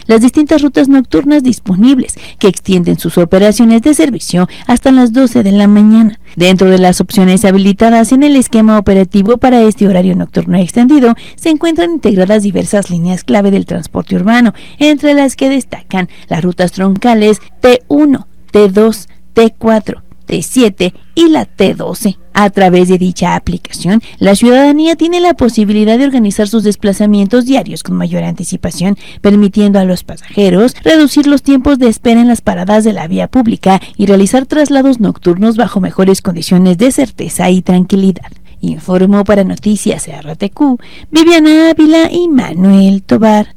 las distintas rutas nocturnas disponibles, que extienden sus operaciones de servicio hasta las 12 de la mañana. Dentro de las opciones habilitadas en el esquema operativo para este horario nocturno extendido, se encuentran integradas diversas líneas clave del transporte urbano, entre las que destacan las rutas troncales T1, T2, T4, T7 y la T12. A través de dicha aplicación, la ciudadanía tiene la posibilidad de organizar sus desplazamientos diarios con mayor anticipación, permitiendo a los pasajeros reducir los tiempos de espera en las paradas de la vía pública y realizar traslados nocturnos bajo mejores condiciones de certeza y tranquilidad. Informó para Noticias RTQ, Viviana Ávila y Manuel Tobar.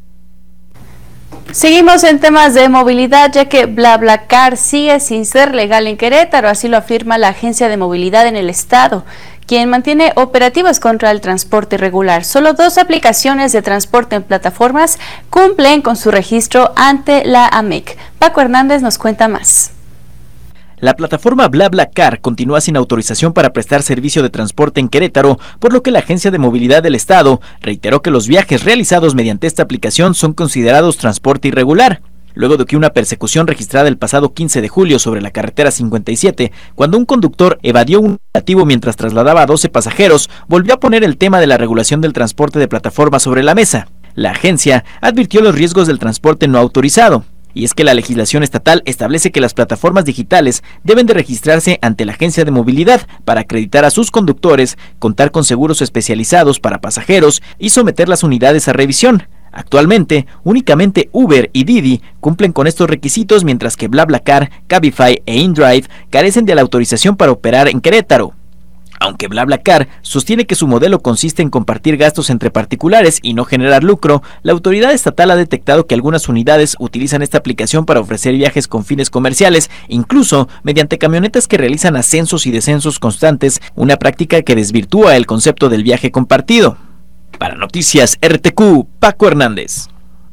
Seguimos en temas de movilidad, ya que BlaBlaCar sigue sin ser legal en Querétaro, así lo afirma la Agencia de Movilidad en el estado, quien mantiene operativos contra el transporte irregular. Solo 2 aplicaciones de transporte en plataformas cumplen con su registro ante la AMEC. Paco Hernández nos cuenta más. La plataforma BlaBlaCar continúa sin autorización para prestar servicio de transporte en Querétaro, por lo que la Agencia de Movilidad del Estado reiteró que los viajes realizados mediante esta aplicación son considerados transporte irregular. Luego de que una persecución registrada el pasado 15 de julio sobre la carretera 57, cuando un conductor evadió un operativo mientras trasladaba a 12 pasajeros, volvió a poner el tema de la regulación del transporte de plataformas sobre la mesa. La agencia advirtió los riesgos del transporte no autorizado. Y es que la legislación estatal establece que las plataformas digitales deben de registrarse ante la Agencia de Movilidad para acreditar a sus conductores, contar con seguros especializados para pasajeros y someter las unidades a revisión. Actualmente, únicamente Uber y Didi cumplen con estos requisitos, mientras que BlaBlaCar, Cabify e InDrive carecen de la autorización para operar en Querétaro. Aunque BlaBlaCar sostiene que su modelo consiste en compartir gastos entre particulares y no generar lucro, la autoridad estatal ha detectado que algunas unidades utilizan esta aplicación para ofrecer viajes con fines comerciales, incluso mediante camionetas que realizan ascensos y descensos constantes, una práctica que desvirtúa el concepto del viaje compartido. Para Noticias RTQ, Paco Hernández.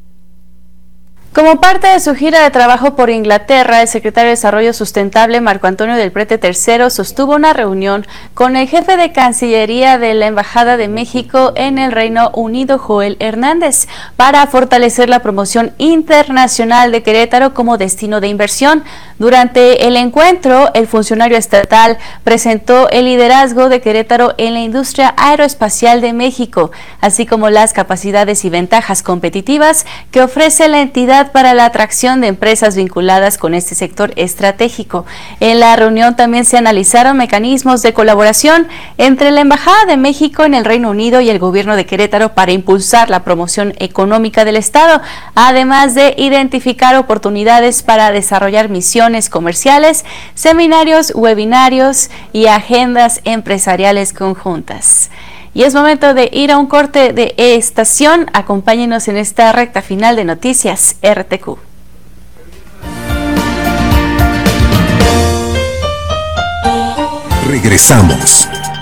Como parte de su gira de trabajo por Inglaterra, el secretario de Desarrollo Sustentable, Marco Antonio del Prete III, sostuvo una reunión con el jefe de Cancillería de la Embajada de México en el Reino Unido, Joel Hernández, para fortalecer la promoción internacional de Querétaro como destino de inversión. Durante el encuentro, el funcionario estatal presentó el liderazgo de Querétaro en la industria aeroespacial de México, así como las capacidades y ventajas competitivas que ofrece la entidad para la atracción de empresas vinculadas con este sector estratégico. En la reunión también se analizaron mecanismos de colaboración entre la Embajada de México en el Reino Unido y el gobierno de Querétaro para impulsar la promoción económica del Estado, además de identificar oportunidades para desarrollar misiones comerciales, seminarios, webinarios y agendas empresariales conjuntas. Y es momento de ir a un corte de estación. Acompáñenos en esta recta final de Noticias RTQ. Regresamos.